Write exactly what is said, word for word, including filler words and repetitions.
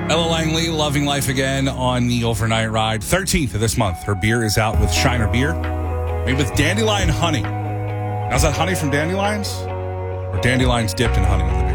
Ella Langley, Loving Life Again on the overnight ride. thirteenth of this month. Her beer is out with Shiner Beer, made with dandelion honey. Now, is that honey from dandelions? Or dandelions dipped in honey on the beer?